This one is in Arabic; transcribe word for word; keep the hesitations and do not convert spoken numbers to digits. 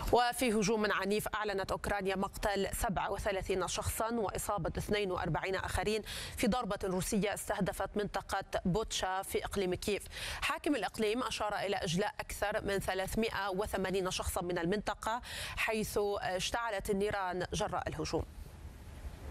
وفي هجوم عنيف أعلنت أوكرانيا مقتل سبعة وثلاثين شخصا وإصابة اثنين وأربعين آخرين في ضربة روسية استهدفت منطقة بوتشا في إقليم كييف. حاكم الإقليم أشار إلى إجلاء أكثر من ثلاثمائة وثمانين شخصا من المنطقة، حيث اشتعلت النيران جراء الهجوم.